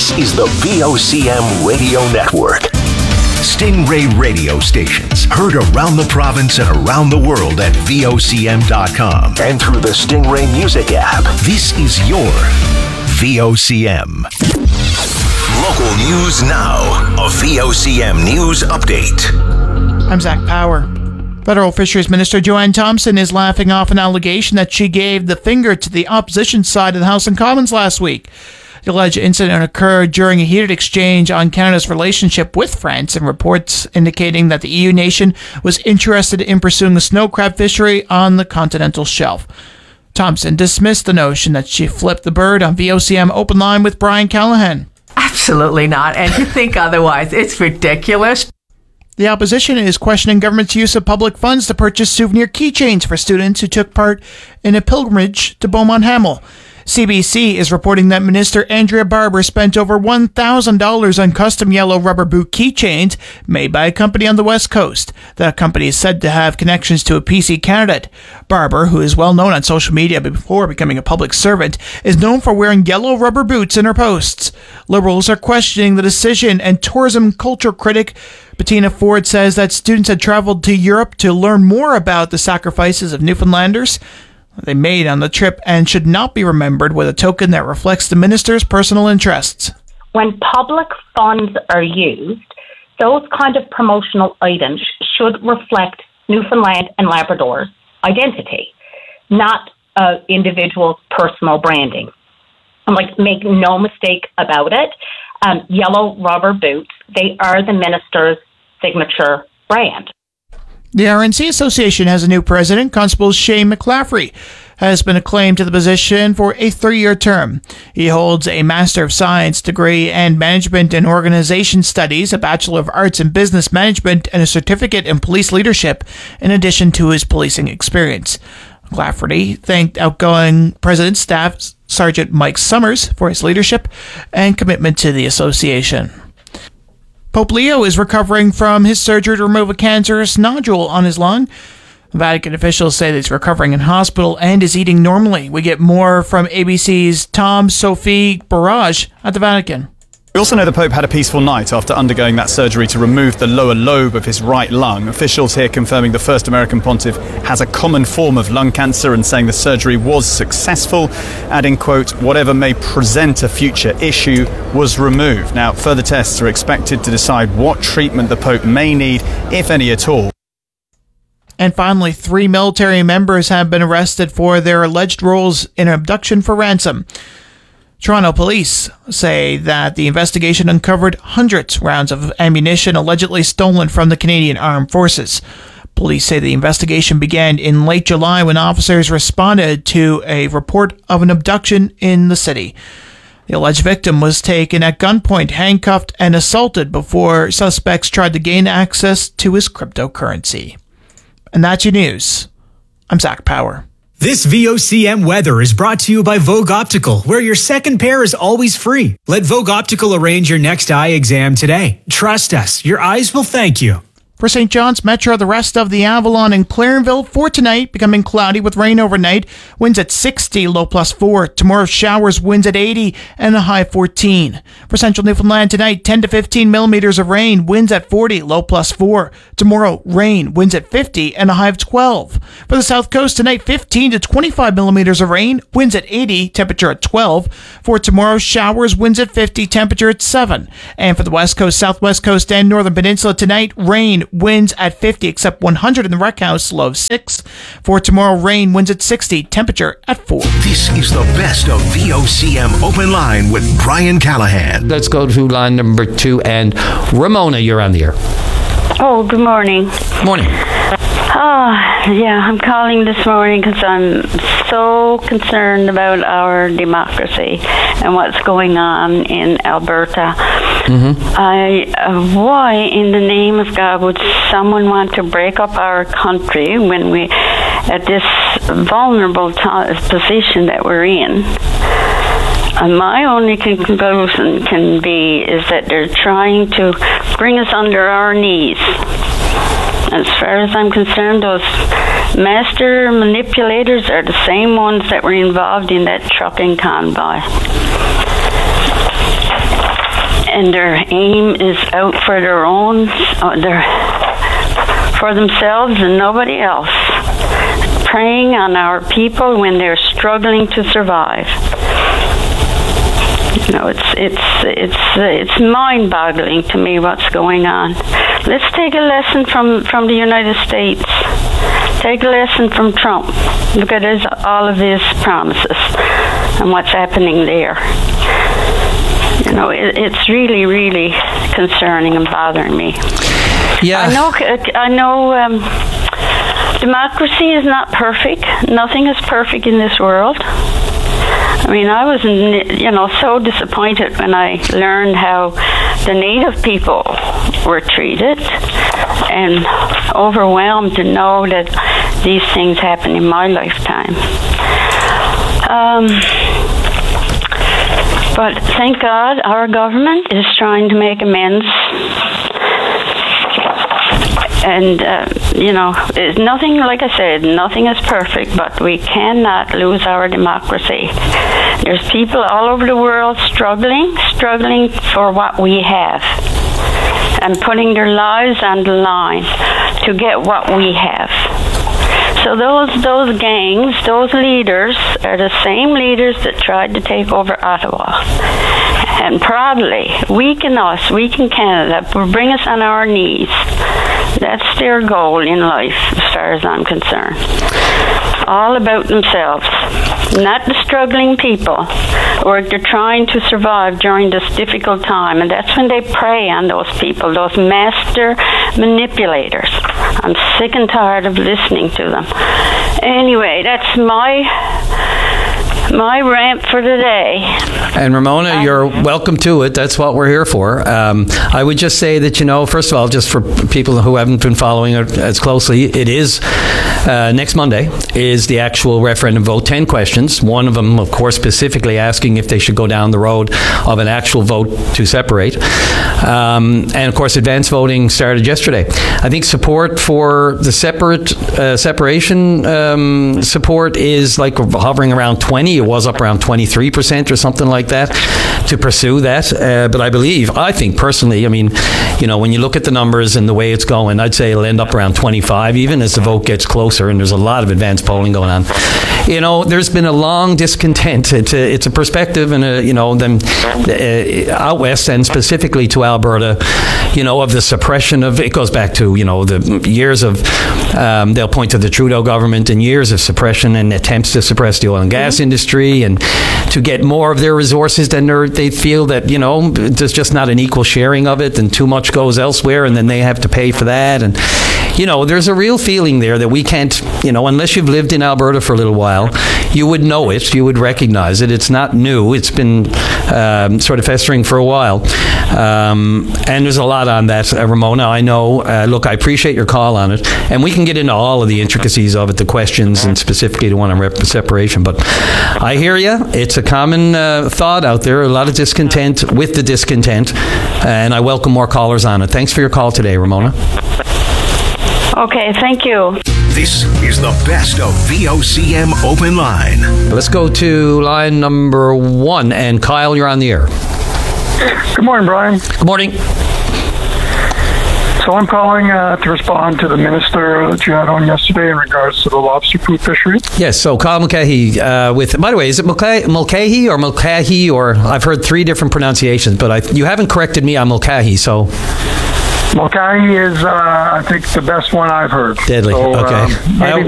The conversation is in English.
This is the VOCM Radio Network. Stingray radio stations heard around the province and around the world at VOCM.com and through the Stingray Music app. This is your VOCM. Local news now. A VOCM news update. I'm Zach Power. Federal Fisheries Minister Joanne Thompson is laughing off an allegation that she gave the finger to the opposition side of the House and Commons last week. The alleged incident occurred during a heated exchange on Canada's relationship with France and reports indicating that the EU nation was interested in pursuing a snow crab fishery on the continental shelf. Thompson dismissed the notion that she flipped the bird on VOCM Open Line with Brian Callahan. Absolutely not, and to think otherwise, it's ridiculous. The opposition is questioning government's use of public funds to purchase souvenir keychains for students who took part in a pilgrimage to Beaumont Hamel. CBC is reporting that Minister Andrea Barber spent over $1,000 on custom yellow rubber boot keychains made by a company on the West Coast. The company is said to have connections to a PC candidate. Barber, who is well known on social media before becoming a public servant, is known for wearing yellow rubber boots in her posts. Liberals are questioning the decision, and tourism culture critic Bettina Ford says that students had traveled to Europe to learn more about the sacrifices of Newfoundlanders they made on the trip and should not be remembered with a token that reflects the minister's personal interests. When public funds are used, those kind of promotional items should reflect Newfoundland and Labrador's identity, not individuals' personal branding. And make no mistake about it, yellow rubber boots, they are the minister's signature brand. The RNC Association has a new president. Constable Shane McClaffrey has been acclaimed to the position for a 3-year term. He holds a Master of Science degree in Management and Organization Studies, a Bachelor of Arts in Business Management, and a certificate in Police Leadership, in addition to his policing experience. McClaffrey thanked outgoing President Staff Sergeant Mike Summers for his leadership and commitment to the association. Pope Leo is recovering from his surgery to remove a cancerous nodule on his lung. Vatican officials say that he's recovering in hospital and is eating normally. We get more from ABC's Tom Sophie Barrage at the Vatican. We also know the Pope had a peaceful night after undergoing that surgery to remove the lower lobe of his right lung. Officials here confirming the first American pontiff has a common form of lung cancer and saying the surgery was successful, adding, quote, whatever may present a future issue was removed. Now, further tests are expected to decide what treatment the Pope may need, if any at all. And finally, 3 military members have been arrested for their alleged roles in abduction for ransom. Toronto police say that the investigation uncovered hundreds of rounds of ammunition allegedly stolen from the Canadian Armed Forces. Police say the investigation began in late July when officers responded to a report of an abduction in the city. The alleged victim was taken at gunpoint, handcuffed, and assaulted before suspects tried to gain access to his cryptocurrency. And that's your news. I'm Zach Power. This VOCM weather is brought to you by Vogue Optical, where your second pair is always free. Let Vogue Optical arrange your next eye exam today. Trust us, your eyes will thank you. For St. John's Metro, the rest of the Avalon and Clarenville for tonight, becoming cloudy with rain overnight. Winds at 60, low +4. Tomorrow, showers, winds at 80 and a high 14. For Central Newfoundland tonight, 10 to 15 millimeters of rain, winds at 40, low +4. Tomorrow, rain, winds at 50 and a high of 12. For the South Coast tonight, 15 to 25 millimeters of rain, winds at 80, temperature at 12. For tomorrow, showers, winds at 50, temperature at 7. And for the West Coast, Southwest Coast, and Northern Peninsula tonight, rain, winds at 50, except 100 in the Rec House, low of 6. For tomorrow, rain, winds at 60, temperature at 4. This is the best of VOCM Open Line with Brian Callahan. Let's go to line number 2, and Ramona, you're on the air. Oh, good morning. Morning. I'm calling this morning because I'm so concerned about our democracy and what's going on in Alberta. Why, in the name of God, would someone want to break up our country when we, at this vulnerable position that we're in? And my only conclusion can be is that they're trying to bring us under our knees. As far as I'm concerned, those master manipulators are the same ones that were involved in that trucking convoy. and their aim is out for their own, for themselves and nobody else, preying on our people when they're struggling to survive. You know, it's mind-boggling to me what's going on. Let's take a lesson from the United States. Take a lesson from Trump. Look at all of his promises and what's happening there. You know, it's really, really concerning and bothering me. Yeah. I know. Democracy is not perfect. Nothing is perfect in this world. I mean, I was, so disappointed when I learned how the Native people were treated, and overwhelmed to know that these things happen in my lifetime. But thank God our government is trying to make amends. And, nothing, like I said, nothing is perfect, but we cannot lose our democracy. There's people all over the world struggling for what we have and putting their lives on the line to get what we have. So those gangs, those leaders are the same leaders that tried to take over Ottawa and proudly weaken us, weaken Canada, bring us on our knees. That's their goal in life, as far as I'm concerned. All about themselves, not the struggling people, or they're trying to survive during this difficult time. And that's when they prey on those people, those master manipulators. I'm sick and tired of listening to them. Anyway, that's my rant for today. And Ramona, you're welcome to it. That's what we're here for. I would just say that, first of all, just for people who haven't been following it as closely, it is next Monday is the actual referendum vote. 10 questions. One of them, of course, specifically asking if they should go down the road of an actual vote to separate. And of course, advance voting started yesterday. I think support for the separation support is like hovering around 20. It was up around 23% or something like that to pursue that. But I think personally, when you look at the numbers and the way it's going, I'd say it'll end up around 25, even as the vote gets closer, and there's a lot of advanced polling going on. There's been a long discontent. It's a perspective and out west and specifically to Alberta, of the suppression of, it goes back to, the years of, they'll point to the Trudeau government and years of suppression and attempts to suppress the oil and gas industry and to get more of their resources than they feel that, there's just not an equal sharing of it and too much goes elsewhere and then they have to pay for that. And, there's a real feeling there that we can't, unless you've lived in Alberta for a little while, you would know it, you would recognize it. It's not new. It's been sort of festering for a while. And there's a lot on that, Ramona. I know. Look, I appreciate your call on it. And we can get into all of the intricacies of it, the questions, and specifically the one on separation. But I hear you. It's a common thought out there, a lot of discontent with the discontent. And I welcome more callers on it. Thanks for your call today, Ramona. Okay, thank you. This is the best of VOCM Open Line. Let's go to line number 1. And Kyle, you're on the air. Good morning, Brian. Good morning. So I'm calling to respond to the minister that you had on yesterday in regards to the lobster food fishery. Yes, so Kyle Mulcahy by the way, is it Mulcahy or Mulcahy, or I've heard 3 different pronunciations, but you haven't corrected me on Mulcahy, so... Mulcahy is, I think, the best one I've heard. Deadly. So, okay.